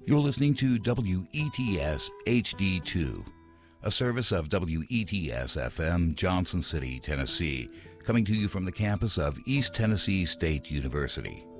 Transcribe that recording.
You're listening to WETS HD2, a service of WETS FM, Johnson City, Tennessee, coming to you from the campus of East Tennessee State University.